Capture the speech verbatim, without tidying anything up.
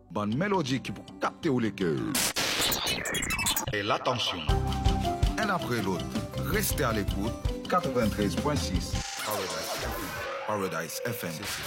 bonne mélodie qui pour capter ou les cœurs. Et l'attention. Un après l'autre, restez à l'écoute. quatre-vingt-treize point six Paradise F M. Paradise F M.